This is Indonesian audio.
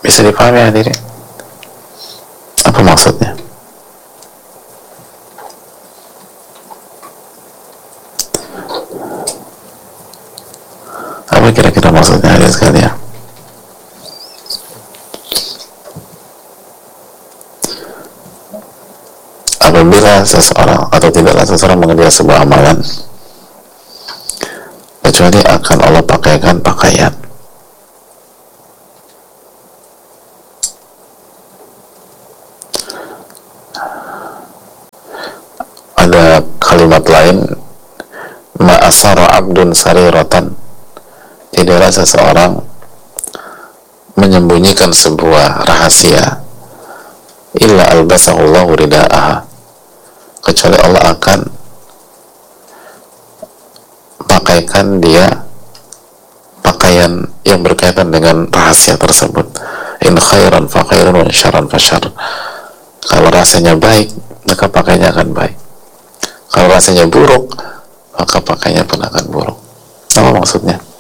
Bisa dipahami hadirin? Apa maksudnya? Apa kira-kira maksudnya hadirin sekalian? Apabila seseorang atau tidaklah seseorang mengerjakan sebuah amalan kecuali akan Allah pakaikan pakaian. Ada kalimat lain, ma'asara abdun sariratan, tidaklah seseorang menyembunyikan sebuah rahasia illa albasahullahu rida'aha, kecuali Allah akan pakaikan dia pakaian yang berkaitan dengan rahasia tersebut. In khairan fa khairun wa in syarran fa syarr. Kalau rasanya baik, maka pakainya akan baik. Kalau rasanya buruk, maka pakainya pun akan buruk. Apa maksudnya?